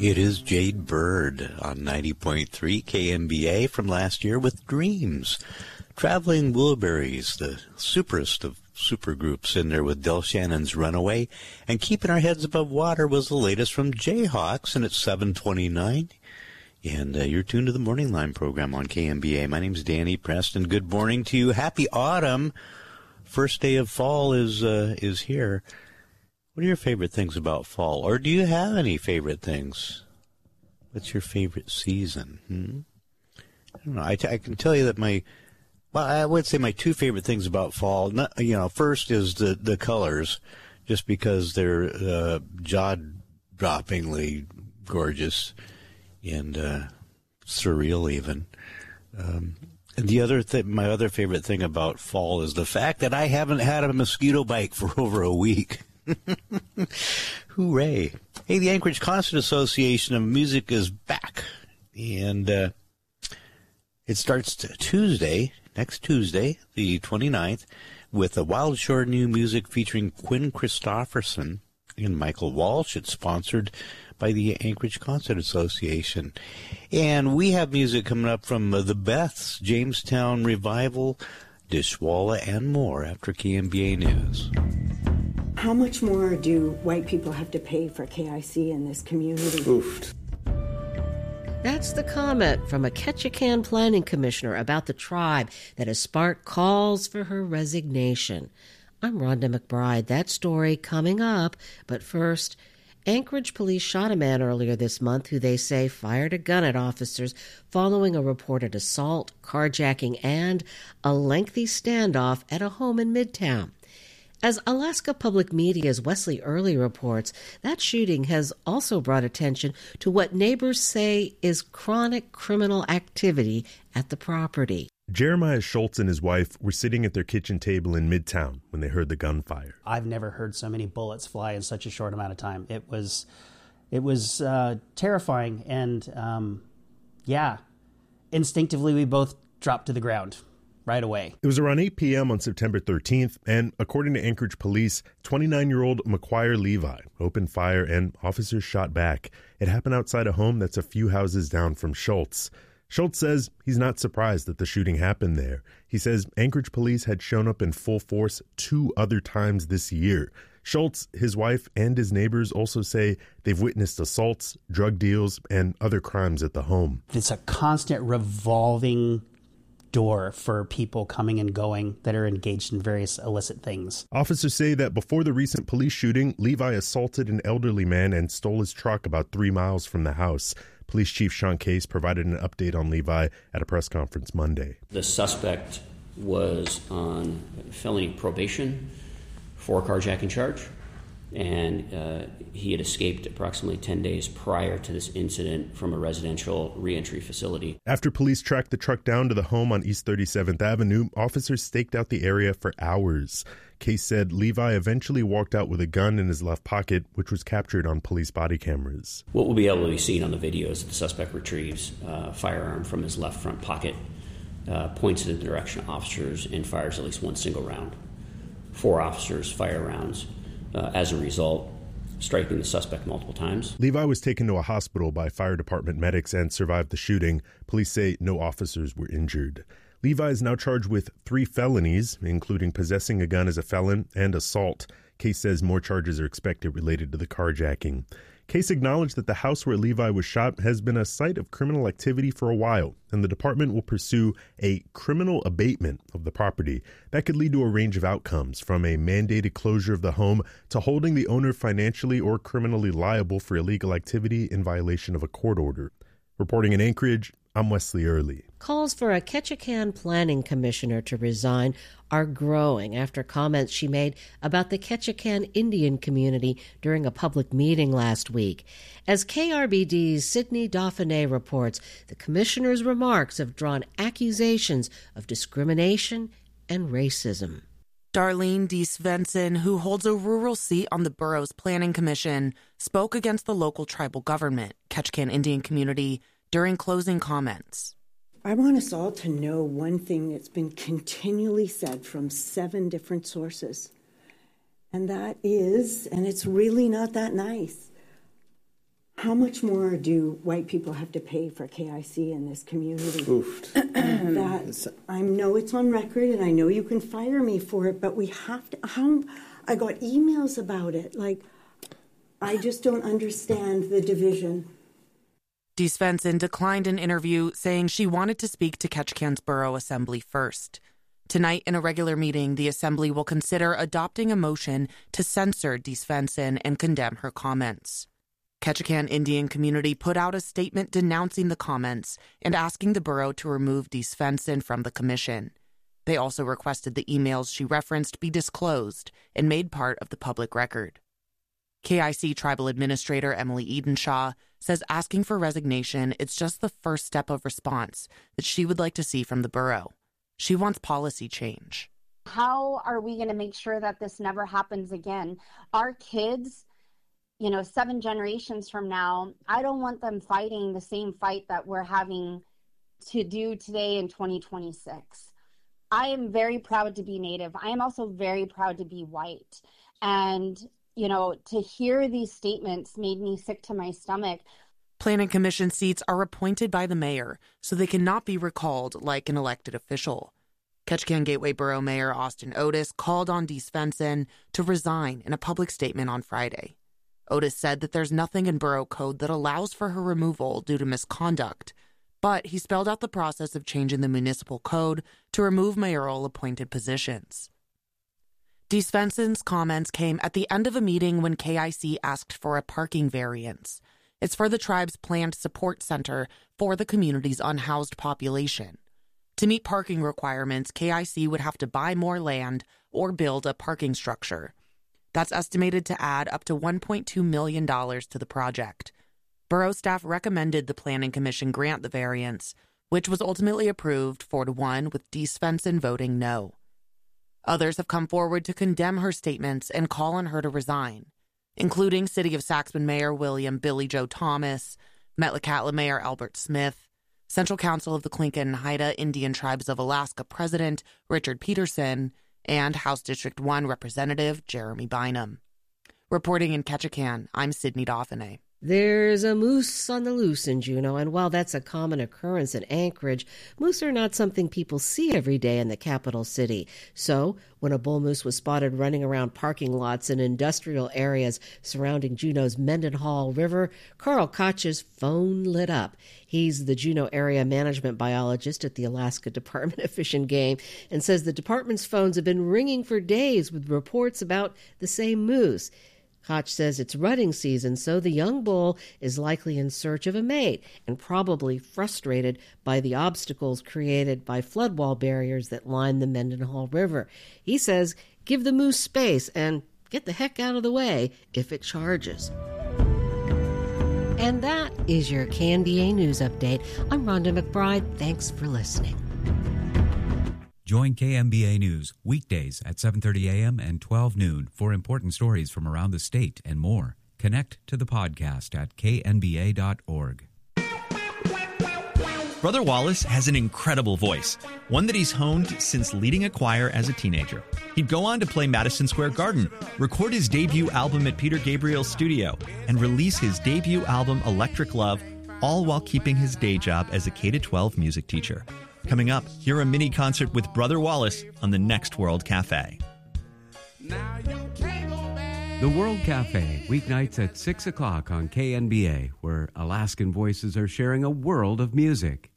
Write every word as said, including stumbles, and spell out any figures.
It is Jade Bird on ninety point three K M B A from last year with Dreams. Traveling Wilburys, the superest of supergroups in there with Del Shannon's Runaway. And Keeping Our Heads Above Water was the latest from Jayhawks, and it's seven twenty-nine. And uh, you're tuned to the Morning Line program on K M B A. My name's Danny Preston. Good morning to you. Happy autumn. First day of fall is uh, is here. What are your favorite things about fall? Or do you have any favorite things? What's your favorite season? Hmm? I don't know. I, t- I can tell you that my, well, I would say my two favorite things about fall, not, you know, first is the, the colors, just because they're uh, jaw-droppingly gorgeous and uh, surreal even. Um, and the other thing, my other favorite thing about fall is the fact that I haven't had a mosquito bite for over a week. Hooray. Hey, the Anchorage Concert Association of Music is back, and uh, it starts t- Tuesday, next Tuesday, the twenty-ninth, with a Wild Shore New Music featuring Quinn Christopherson and Michael Walsh. It's sponsored by the Anchorage Concert Association. And we have music coming up from uh, the Beths, Jamestown Revival, Dishwalla, and more after K M B A News. How much more do white people have to pay for K I C in this community? Oof. That's the comment from a Ketchikan planning commissioner about the tribe that has sparked calls for her resignation. I'm Rhonda McBride. That story coming up. But first, Anchorage police shot a man earlier this month who they say fired a gun at officers following a reported assault, carjacking, and a lengthy standoff at a home in Midtown. As Alaska Public Media's Wesley Early reports, that shooting has also brought attention to what neighbors say is chronic criminal activity at the property. Jeremiah Schultz and his wife were sitting at their kitchen table in Midtown when they heard the gunfire. I've never heard so many bullets fly in such a short amount of time. It was, it was uh, terrifying, and um, yeah, instinctively we both dropped to the ground right away. It was around eight p.m. on September thirteenth, and according to Anchorage police, twenty-nine-year-old McQuire Levi opened fire and officers shot back. It happened outside a home that's a few houses down from Schultz. Schultz says he's not surprised that the shooting happened there. He says Anchorage police had shown up in full force two other times this year. Schultz, his wife, and his neighbors also say they've witnessed assaults, drug deals, and other crimes at the home. It's a constant revolving door for people coming and going that are engaged in various illicit things. Officers say that before the recent police shooting, Levi assaulted an elderly man and stole his truck about three miles from the house. Police Chief Sean Case provided an update on Levi at a press conference Monday. The suspect was on felony probation for a carjacking charge, and uh, he had escaped approximately ten days prior to this incident from a residential reentry facility. After police tracked the truck down to the home on East thirty-seventh Avenue, officers staked out the area for hours. Case said Levi eventually walked out with a gun in his left pocket, which was captured on police body cameras. What will be able to be seen on the video is that the suspect retrieves a firearm from his left front pocket, uh, points it in the direction of officers, and fires at least one single round. Four officers fire rounds. Uh, as a result, striking the suspect multiple times. Levi was taken to a hospital by fire department medics and survived the shooting. Police say no officers were injured. Levi is now charged with three felonies, including possessing a gun as a felon and assault. Case says more charges are expected related to the carjacking. Case acknowledged that the house where Levi was shot has been a site of criminal activity for a while, and the department will pursue a criminal abatement of the property. That could lead to a range of outcomes, from a mandated closure of the home to holding the owner financially or criminally liable for illegal activity in violation of a court order. Reporting in Anchorage, I'm Wesley Early. Calls for a Ketchikan planning commissioner to resign are growing after comments she made about the Ketchikan Indian community during a public meeting last week. As K R B D's Sydney Dauphiné reports, the commissioner's remarks have drawn accusations of discrimination and racism. Darlene D. Svensson, who holds a rural seat on the borough's planning commission, spoke against the local tribal government, Ketchikan Indian community, during closing comments. I want us all to know one thing that's been continually said from seven different sources, and that is, and it's really not that nice, how much more do white people have to pay for K I C in this community? Oof. That I know it's on record, and I know you can fire me for it, but we have to. How I got emails about it. Like, I just don't understand the division. Dee Svensson declined an interview, saying she wanted to speak to Ketchikan's Borough Assembly first. Tonight, in a regular meeting, the Assembly will consider adopting a motion to censor Dee Svensson and condemn her comments. Ketchikan Indian Community put out a statement denouncing the comments and asking the borough to remove Dee Svensson from the commission. They also requested the emails she referenced be disclosed and made part of the public record. K I C Tribal Administrator Emily Edenshaw says asking for resignation is just the first step of response that she would like to see from the borough. She wants policy change. How are we going to make sure that this never happens again? Our kids, you know, seven generations from now, I don't want them fighting the same fight that we're having to do today in twenty twenty-six. I am very proud to be Native. I am also very proud to be white. And, you know, to hear these statements made me sick to my stomach. Planning Commission seats are appointed by the mayor, so they cannot be recalled like an elected official. Ketchikan Gateway Borough Mayor Austin Otis called on Dee Svensson to resign in a public statement on Friday. Otis said that there's nothing in borough code that allows for her removal due to misconduct, but he spelled out the process of changing the municipal code to remove mayoral appointed positions. Dee Svensson's comments came at the end of a meeting when K I C asked for a parking variance. It's for the tribe's planned support center for the community's unhoused population. To meet parking requirements, K I C would have to buy more land or build a parking structure. That's estimated to add up to one point two million dollars to the project. Borough staff recommended the Planning Commission grant the variance, which was ultimately approved four to one, with Dee Svensson voting no. Others have come forward to condemn her statements and call on her to resign, including City of Saxman Mayor William Billy Joe Thomas, Metlakatla Mayor Albert Smith, Central Council of the Tlingit and Haida Indian Tribes of Alaska President Richard Peterson, and House District one Representative Jeremy Bynum. Reporting in Ketchikan, I'm Sydney Dauphiné. There's a moose on the loose in Juneau, and while that's a common occurrence in Anchorage, moose are not something people see every day in the capital city. So, when a bull moose was spotted running around parking lots in industrial areas surrounding Juneau's Mendenhall River, Carl Koch's phone lit up. He's the Juneau area management biologist at the Alaska Department of Fish and Game, and says the department's phones have been ringing for days with reports about the same moose. Koch says it's rutting season, so the young bull is likely in search of a mate and probably frustrated by the obstacles created by floodwall barriers that line the Mendenhall River. He says give the moose space and get the heck out of the way if it charges. And that is your K N B A News Update. I'm Rhonda McBride. Thanks for listening. Join K M B A News weekdays at seven thirty a.m. and twelve noon for important stories from around the state and more. Connect to the podcast at k n b a dot org. Brother Wallace has an incredible voice, one that he's honed since leading a choir as a teenager. He'd go on to play Madison Square Garden, record his debut album at Peter Gabriel's studio, and release his debut album Electric Love, all while keeping his day job as a K through twelve music teacher. Coming up, hear a mini concert with Brother Wallace on the Next World Cafe. The World Cafe, weeknights at six o'clock on K N B A, where Alaskan voices are sharing a world of music.